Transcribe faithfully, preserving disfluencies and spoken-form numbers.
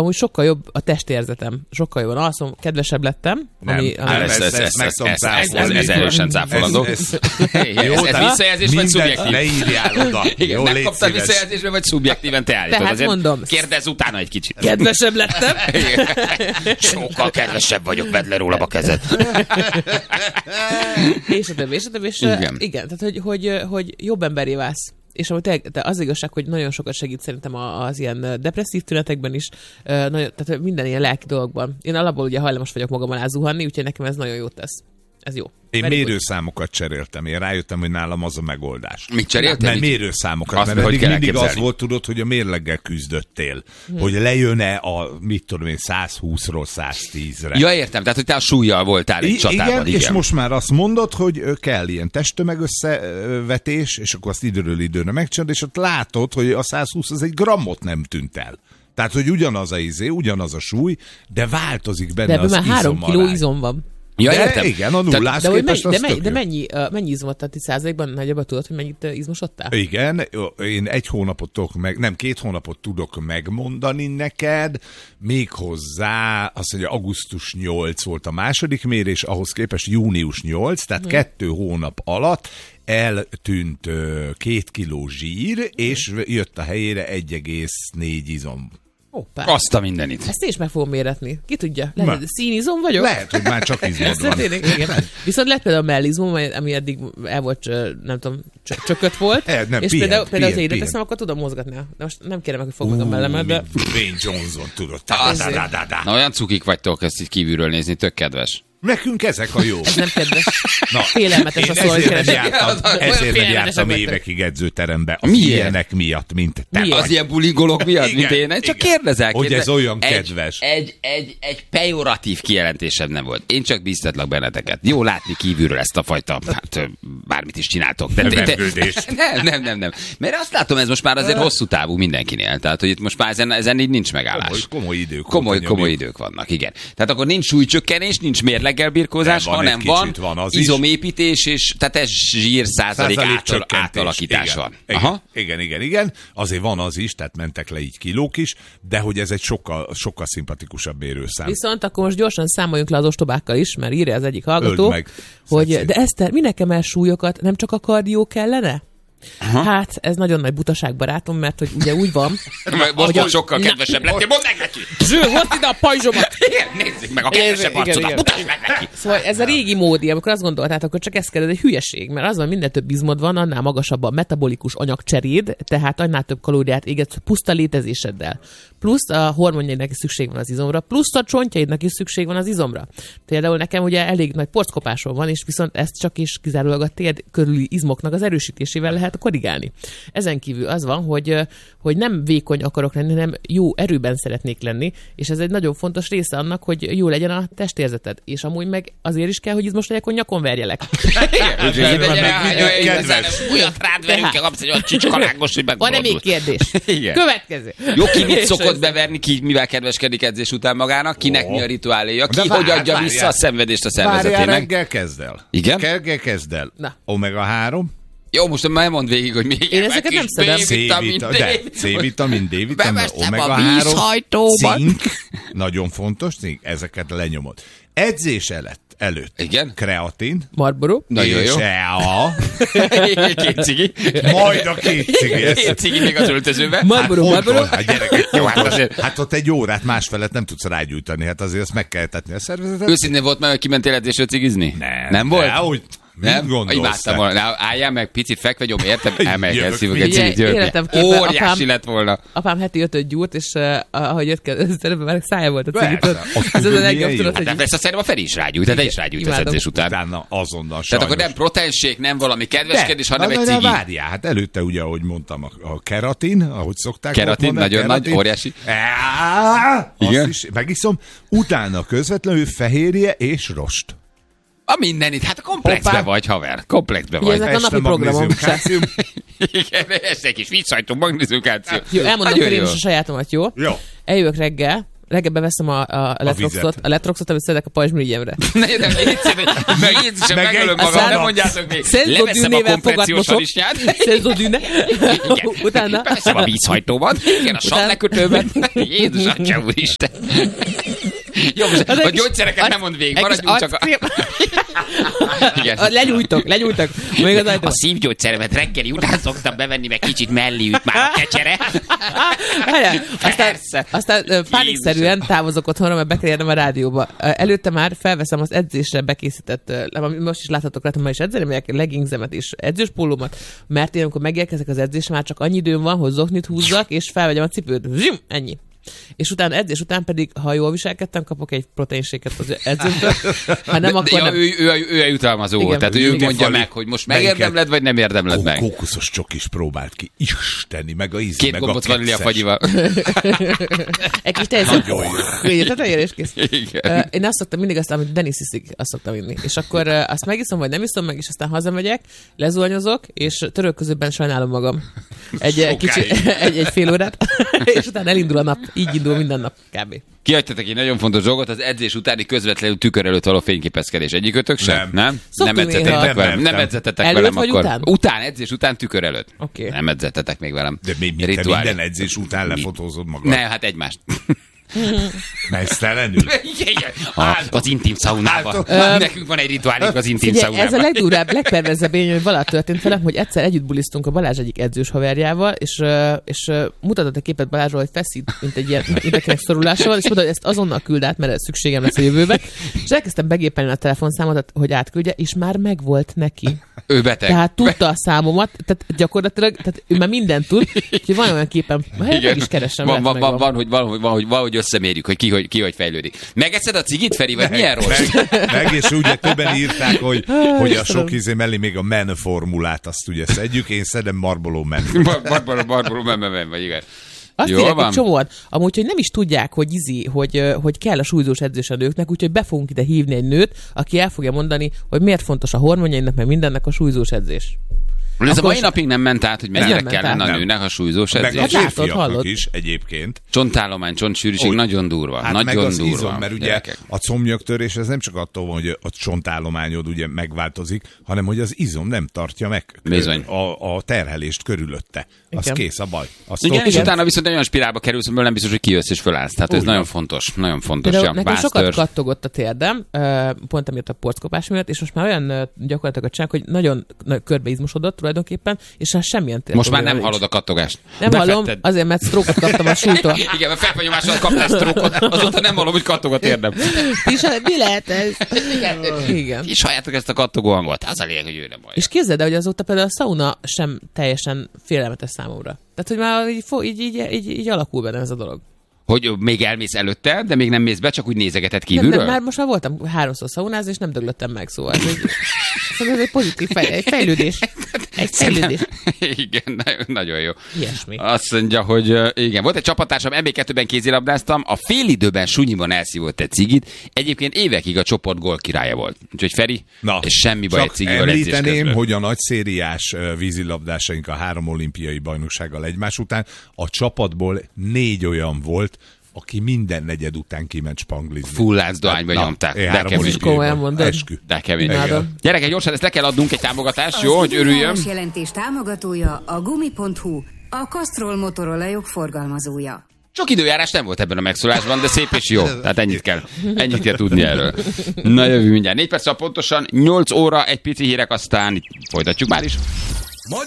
amúgy sokkal jobb a testérzetem. Sokkal jobban alszom, kedvesebb lettem. Nem, ami, ami ez, ez, ez, ez, ez, ez, ez erősen cáfolandó. Ez visszajelzés vagy szubjektív? Ne írjál oda. Igen, nem kaptad visszajelzésben, vagy szubjektíven te állítod. Tehát mondom. Kérdezz utána egy kicsit. Kedvesebb lettem. Sokkal kedvesebb vagyok, vedd le rólam a kezed. És a többi, és a többi, és igen. igen, tehát hogy, hogy, hogy jobb emberé válsz. És amúgy te, az igazság, hogy nagyon sokat segít szerintem az ilyen depresszív tünetekben is, nagyon, tehát minden ilyen lelki dologban. Én alapból ugye hajlamos vagyok magam alá zuhanni, úgyhogy nekem ez nagyon jót tesz. Ez jó. Én Very mérőszámokat cseréltem. Én rájöttem, hogy nálam az a megoldás. Mit cseréltem? Mert mérőszámokat. Azt mert eddig mindig az volt, tudod, hogy a mérleggel küzdöttél. Hmm. Hogy lejön-e a, mit tudom én, százhúszról száztízre. Ja, értem. Tehát, hogy te a súlyjal voltál egy I- csatában. Igen, igen, és most már azt mondod, hogy kell ilyen testtömegösszevetés, és akkor azt időről időre megcsinálod, és ott látod, hogy a százhúsz az egy grammot nem tűnt el. Tehát, hogy ugyanaz a izé, ugyanaz a súly, de változik benne de az izomarány. De már három kiló izom van. Ja, de értem. Igen, a nullász de, képest de, mennyi, de, de mennyi, uh, mennyi izmot, tehát százalékban nagyjából tudod, hogy mennyit uh, izmosodtál? Igen, én egy hónapot tudok meg, nem, két hónapot tudok megmondani neked, méghozzá azt mondja, augusztus nyolc volt a második mérés, ahhoz képest június nyolc, tehát hmm. kettő hónap alatt eltűnt uh, két kiló zsír, és jött a helyére egy egész négy izom. Hoppá. Azt a mindenit. Ezt én is meg fogom méretni. Ki tudja? Lehet, színizom vagyok? Lehet, hogy már csak izmod van. Igen. Viszont lehet például a mellizmom, ami eddig el volt, nem tudom, csökött volt. E, nem, és pihen, például, például pihen, az édet teszem, akkor tudom mozgatni. De most nem kérem meg, hogy fogd meg a uh, mellemet, de... Wayne Johnson, tudod. Na, olyan cukik vagytok ezt így kívülről nézni, tök kedves. Nekünk ezek a jó. Ez nem kedves. Na, félelmetes a szó, hogy ezért nem jártam, ezért nem jártam évekig edzőterembe. Az Miért? ilyenek miatt, mint te. Miért? Az ilyen bulingolók miatt, igen, mint én? Csak igen. kérdezek. Hogy kérdez... ez olyan egy, kedves. Egy, egy, egy pejoratív kijelentésed nem volt. Én csak bíztatlak benneteket. Jó látni kívülről ezt a fajta, hát bármit is csináltok. De, de, de, nem, nem, nem, nem. Mert azt látom, ez most már azért hosszú távú mindenkinél. Tehát, hogy itt most már ezen, ezen így nincs megállás. Komoly, komoly idők. Komoly, komoly idők vannak, igen. Tehát akkor nincs súlycsökkenés, nincs mérleggel birkózás, van, hanem van, van az izomépítés, és tehát ez zsír százalék, százalék átal, átalakítás igen, van. Igen, Aha. igen, igen, igen. Azért van az is, tehát mentek le így kilók is, de hogy ez egy sokkal, sokkal szimpatikusabb mérőszám. Viszont akkor most gyorsan számoljunk le az ostobákkal is, mert írja az egyik hallgató, meg, hogy de Eszter, minek emel súlyokat, nem csak a kardió kellene? Aha. Hát, ez nagyon nagy butaság, barátom, mert hogy ugye úgy van... Most a... sokkal kedvesebb lettél, mondd meg neki! Zső, hozd ide a pajzsomat! Igen, nézzük meg a kedvesebb arcodat, mutasd meg neki! Szóval ez a régi módi, amikor azt gondoltátok, akkor csak ez kell, ez egy hülyeség, mert az van, minden több izmod van, annál magasabb a metabolikus anyagcseréd, tehát annál több kalóriát égetsz puszta létezéseddel. Plusz a hormonjaidnak is szükség van az izomra, plusz a csontjaidnak is szükség van az izomra. Például nekem ugye elég nagy porckopásom van, és viszont ezt csak is kizárólag a térd körüli izmoknak az erősítésével lehet korrigálni. Ezen kívül az van, hogy, hogy nem vékony akarok lenni, hanem jó erőben szeretnék lenni, és ez egy nagyon fontos része annak, hogy jó legyen a testérzeted. És amúgy meg azért is kell, hogy izmos legyek, hogy nyakon verjelek. Újat rád verünk, kapsz egy olyan csicskarágos, hogy megfordul. Van-e még kérdés? Következő. Jó, ki mit szokott beverni, ki mivel kedveskedik edzés után magának, kinek mi a rituáléja, ki hogy adja vissza a szenvedést a szervezetének. Várjál, reggel kezd el. Igen? Reggel kezd el. omega három. Jó, most már mondd végig, hogy még én ezeket nem szedem. C-vitamin, C-vitamin, D-vitamin, omega három, cink, nagyon fontos cink, ezeket lenyomod. Edzés előtt, előtt. Igen? Kreatin. Marlboro. Nagyon jó. A. Két cigi. Majd a két cigi. Két cigi még az öltözőben. Marlboro, hát Marlboro. Hát gyerekek, jó, hát, azért. Hát ott egy órát másfelett nem tudsz rágyújtani, hát azért azt meg kell etetni a szervezetet. Őszintén volt már, hogy kimentél edzésre cigizni? Nem. Nem volt? Nehogy. Nem imádtam volna. Na, álljál meg, picit fekve, gyom, értem? Elmegyek, szívok egy cigit, győrni. Óriási lett volna. Apám heti ötöt gyúrt, és uh, ahogy jött kell, előbb már szája volt a cigit. Ez az a legjobb, tudod, hogy... De persze szerintem a Feri is rágyújt, tehát te is rágyújt az edzés után. Utána azonnal tehát akkor nem proteinshake, nem valami kedveskedés, hanem egy cigi. Várjál, hát előtte ugye, ahogy mondtam, a keratin, ahogy szokták keratin, nagyon nagy, óriási. Azt is megiszom. Utána közvetlenül fehérje és rost. A mindenit, hát komplexbe vagy, haver. Komplexbe vagy. Ezek a napi programom. Igen, ez egy kis vízhajtó, magnézium, kálcium. Jó, elmondom Ferér is a sajátomat, jó? Jó. Eljövök reggel, reggel beveszem a, a letroxot, a letroxot, amit szedek a pajzsmirigyemre. Ne, de Jézusom, megölöm magam, nem mondjátok még. Leveszem a kompressziós harisnyát. Szenzodűne. Utána. Beveszem a vízhajtóban, igen, a savlekötőben. Jézus, atya úristen. Jó, most a gyógyszereket nem mond végig, maradjunk csak a... Lenyújtok, lenyújtok. Még az a szívgyógyszeremet reggeli után szoktam bevenni, meg kicsit mellé üt már a kecsere. Aztán, aztán pánikszerűen távozok otthonra, mert be kell érnem a rádióba. Előtte már felveszem az edzésre bekészített, most is láthatok rá, ma is edzeni, melyek leggingsemet és edzős pólómat, mert én amikor megérkezek az edzésre, már csak annyi időm van, hogy zoknit húzzak, és felvegyem a cipőt. Zsim, ennyi. És utána edzés után pedig, ha jól viselkedtem, kapok egy proteinséket az edzőmtől. Ha nem, akkor ja, nem. Ő, ő, ő a jutalmazó volt, tehát ő mondja meg, hogy most megérdemled, vagy nem érdemled meg. Kókuszos csokis próbált ki. Isteni, meg a íz, Két meg gombot a vanília fagyival. Egy kis teljesen. Nagyon jó. Tetejére is kész. Én azt szoktam mindig azt, amit Denis iszik, azt szoktam inni. És akkor azt megiszom, vagy nem iszom meg, és aztán hazamegyek, lezuhanyozok, és török közöbben sajnálom magam. Egy, egy, kicsi, egy, egy fél órát, és utána elindul a nap. Így indul minden nap kb. Kihagytatok egy nagyon fontos dolgot, az edzés utáni közvetlenül tükör előtt való fényképezkedés. Egyikőtök sem? Nem? Nem, nem edzettetek velem. Nem edzettetek előtt velem vagy akkor. Után? Után, edzés után tükör előtt. Okay. Nem edzettetek még velem. De mi, mi te minden edzés után lefotózod magad? Ne, hát egymást. Mesztelenül? Az intim szaunában. Nekünk van egy rituálunk az intim Figyelj, szaunában. ez a legdurább, legperverzebb élmény, hogy valaha történt velem, hogy egyszer együtt bulisztunk a Balázs egyik edzős haverjával, és, és mutatott egy képet Balázsról, hogy feszít, mint egy ilyen mindenkinek szorulásával, és mondta, hogy ezt azonnal küld át, mert ez szükségem lesz a jövőben. És elkezdtem begépelni a telefonszámot, hogy átküldje, és már megvolt neki. Ő beteg. Tehát tudta a számomat, tehát gyakorlatilag, tehát ő már mindent tud, úgyhogy van olyan képem, meg is keresem. Van, van, van, van, hogy valahogy, valahogy, valahogy összemérjük, hogy ki hogy, ki, hogy fejlődik. Megeszed a cigit, Feri, vagy meg, milyen rossz? Meg, meg, és ugye többen írták, hogy, hogy a sok izé mellé még a men formulát azt ugye szedjük, én szedem marboló men. Marboló, marboló men, men, men, vagy igen. Azt írják egy csomóan, amúgy, hogy nem is tudják, hogy izi, hogy, hogy kell a súlyzós edzés a nőknek, úgyhogy be fogunk ide hívni egy nőt, aki el fogja mondani, hogy miért fontos a hormonjainak, meg mindennek a súlyzós edzés. Ez a mai napig nem ment át, hogy mennyire kellene a nőnek a súlyzós edzés. Meg a férfiaknak is egyébként. Csontállomány, csontsűrűség nagyon durva. Hát nagyon meg az durva. izom, mert ugye gyerekek. A combnyögtörés ez nem csak attól van, hogy a csontállományod ugye megváltozik, hanem hogy az izom nem tartja meg a, a terhelést körülötte. Az igen. Kész a baj. Azt igen, és utána viszont olyan spirálba kerülsz, amiből nem biztos, hogy kijössz és fölállsz. Tehát ez nagyon fontos. Nagyon fontos. Ja, nekem sokat kattogott a térdem, pont amiatt a porckopás miatt, és most már olyan gyakorlatilag csinálok, hogy nagyon körbeizmosodott tulajdonképpen, és már semmilyen térdem. Most már nem hallod a kattogást. Nem hallom, azért, mert sztrókot kaptam a súlytól. Igen, mert felpenyomással kaptál sztrókot, azóta nem hallom, hogy kattog a térdem. Mi lehet ez? Igen. És halljátok ezt a kattogó hangot. Az a lényeg, hogy ő nem baj. És képzeld el, hogy azóta például a szauna sem teljesen félelmetes számomra. Tehát, hogy már így, így, így, így, így alakul benne ez a dolog. Hogy még elmész előtte, de még nem mész be, csak úgy nézegeted kívülről? Nem, nem, már most már voltam háromszor szaunázni, és nem döglöttem meg, szóval ez egy, szóval ez egy pozitív fej, egy fejlődés. Egy fejlődés. Igen, nagyon, nagyon jó. Ilyesmi. Azt mondja, hogy igen, volt egy csapattársam, em bé kettőben kézilabdáztam, a félidőben sunyiban elszívott egy cigit, egyébként évekig a csoport gól királya volt. Úgyhogy Feri, na, és semmi baj egy cigivel edzés közben. Említeném, hogy a nagy szériás vízilabdásaink a három olimpiai bajnoksággal egymás után, a csapatból négy olyan volt, aki minden negyed után kiment spanglizni. Fullánc dohányba nyomták. De kemény. Komolyan mondod. Eskü. De kemény. Gyerekek, gyorsan ezt le kell adnunk, egy támogatást, jó, hogy örüljön. Az jelentés támogatója a gumi pont hu, a Castrol motorolajok forgalmazója. Sok időjárás nem volt ebben a megszólásban, de szép és jó. Tehát ennyit kell, ennyit kell tudni erről. Na jövő mindjárt. négy perc pontosan, nyolc óra, egy pici hírek, aztán folytatjuk már is.